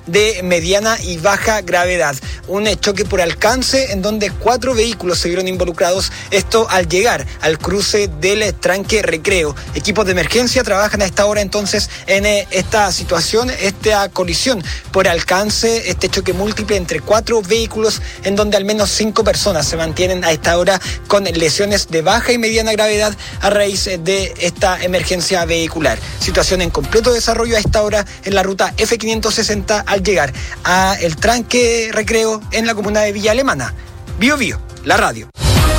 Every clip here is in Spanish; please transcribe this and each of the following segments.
de mediana y baja gravedad. Un choque por alcance en donde 4 vehículos se vieron involucrados, esto al llegar al cruce del tranque Recreo. Equipos de emergencia trabajan a esta hora entonces en esta situación, esta colisión por alcance, este choque múltiple entre 4 vehículos en donde al menos 5 personas se mantienen a esta hora con lesiones de baja y mediana gravedad a raíz de esta emergencia vehicular. Situación en completo desarrollo a esta hora en la ruta F560 al llegar a el tranque Recreo en la comuna de Villa Alemana. Bio Bio, la radio.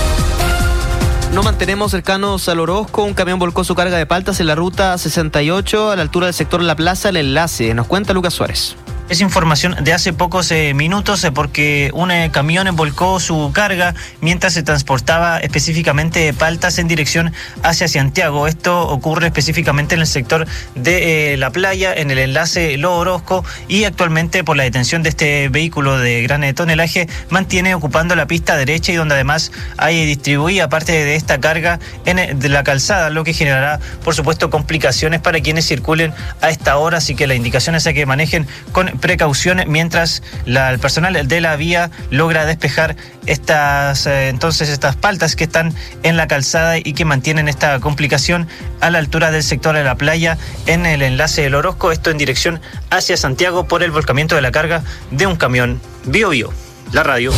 Nos mantenemos cercanos al Orozco. Un camión volcó su carga de paltas en la ruta 68 a la altura del sector La Plaza, El Enlace. Nos cuenta Lucas Suárez. Es información de hace pocos minutos porque un camión volcó su carga mientras se transportaba específicamente paltas en dirección hacia Santiago. Esto ocurre específicamente en el sector de la playa, en el enlace Lo Orozco, y actualmente por la detención de este vehículo de gran tonelaje mantiene ocupando la pista derecha y donde además hay distribuida parte de esta carga de la calzada, lo que generará por supuesto complicaciones para quienes circulen a esta hora, así que la indicación es a que manejen con precaución mientras el personal de la vía logra despejar estas paltas que están en la calzada y que mantienen esta complicación a la altura del sector de la playa en el enlace del Orozco, esto en dirección hacia Santiago por el volcamiento de la carga de un camión. Bio Bio, la radio.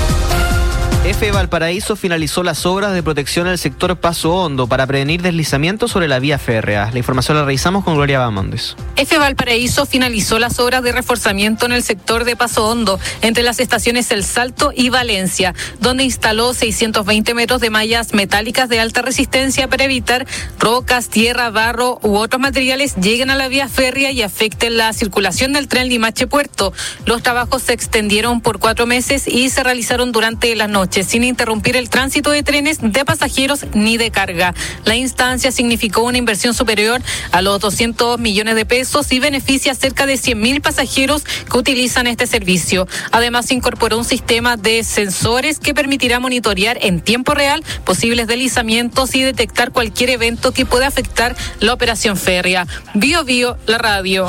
EFE Valparaíso finalizó las obras de protección al sector Paso Hondo para prevenir deslizamientos sobre la vía férrea. La información la revisamos con Gloria Bamondes. EFE Valparaíso finalizó las obras de reforzamiento en el sector de Paso Hondo, entre las estaciones El Salto y Valencia, donde instaló 620 metros de mallas metálicas de alta resistencia para evitar rocas, tierra, barro u otros materiales lleguen a la vía férrea y afecten la circulación del tren Limache-Puerto. Los trabajos se extendieron por 4 meses y se realizaron durante la noche, sin interrumpir el tránsito de trenes de pasajeros ni de carga. La instancia significó una inversión superior a los 200 millones de pesos y beneficia a cerca de 100.000 pasajeros que utilizan este servicio. Además, se incorporó un sistema de sensores que permitirá monitorear en tiempo real posibles deslizamientos y detectar cualquier evento que pueda afectar la operación férrea. Bio Bio, la radio.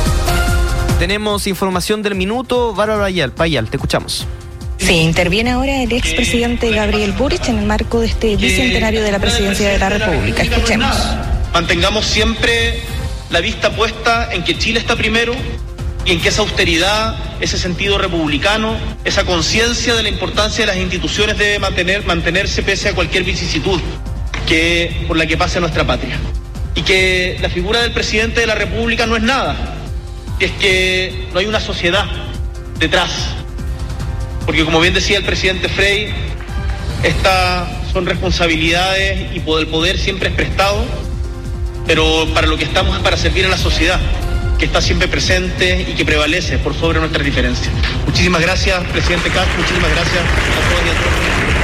Tenemos información del minuto. Bárbara Payal, te escuchamos. Sí, interviene ahora el expresidente Gabriel Boric en el marco de este bicentenario de la presidencia de la República. Escuchemos. Mantengamos siempre la vista puesta en que Chile está primero y en que esa austeridad, ese sentido republicano, esa conciencia de la importancia de las instituciones debe mantenerse pese a cualquier vicisitud por la que pase nuestra patria. Y que la figura del presidente de la República no es nada, es que no hay una sociedad detrás. Porque como bien decía el presidente Frei, estas son responsabilidades y el poder siempre es prestado, pero para lo que estamos es para servir a la sociedad, que está siempre presente y que prevalece por sobre nuestras diferencias. Muchísimas gracias, presidente Castro, muchísimas gracias a todos y a todos.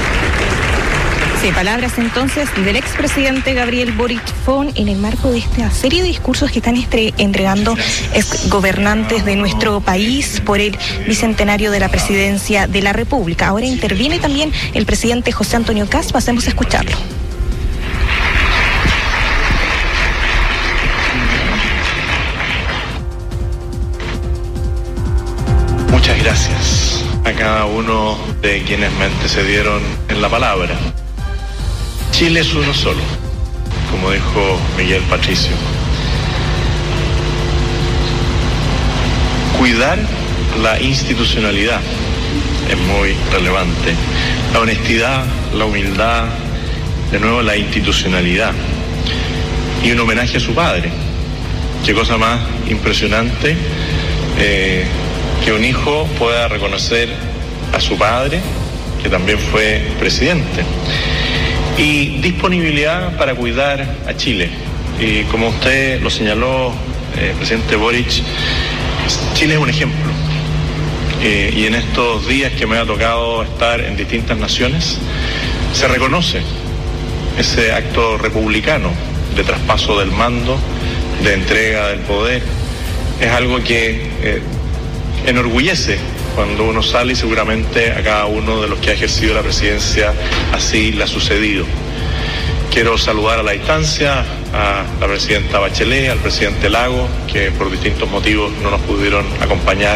Sí, palabras entonces del expresidente Gabriel Boric Fon en el marco de esta serie de discursos que están entregando gobernantes de nuestro país por el bicentenario de la presidencia de la República. Ahora interviene también el presidente José Antonio Kast, pasemos a escucharlo. Muchas gracias a cada uno de quienes me antecedieron en la palabra. Chile es uno solo, como dijo Miguel Patricio. Cuidar la institucionalidad es muy relevante. La honestidad, la humildad, de nuevo la institucionalidad. Y un homenaje a su padre. Qué cosa más impresionante que un hijo pueda reconocer a su padre, que también fue presidente. Y disponibilidad para cuidar a Chile. Y como usted lo señaló, presidente Boric, Chile es un ejemplo. Y en estos días que me ha tocado estar en distintas naciones, se reconoce ese acto republicano de traspaso del mando, de entrega del poder. Es algo que enorgullece cuando uno sale, y seguramente a cada uno de los que ha ejercido la presidencia así le ha sucedido. Quiero saludar a la distancia a la presidenta Bachelet, al presidente Lagos, que por distintos motivos no nos pudieron acompañar